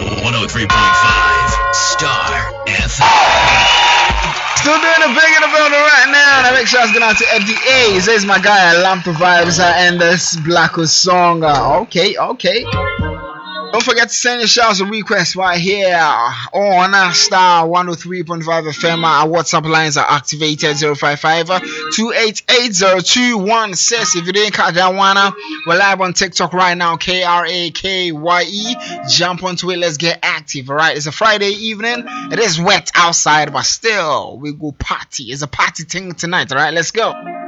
103.5 Star FM. Still doing a big in the building right now. And I make sure I was going out to FDA. He says my guy, Lamp Vibes, and this Blacko song. Okay. Don't forget to send your shouts and requests right here on Star 103.5 FM. Our WhatsApp lines are activated 055-288-0216. If you didn't catch that one, we're live on TikTok right now, KRAKYE. Jump onto it, let's get active, alright? It's a Friday evening. It is wet outside, but still, we go party. It's a party thing tonight, alright? Let's go.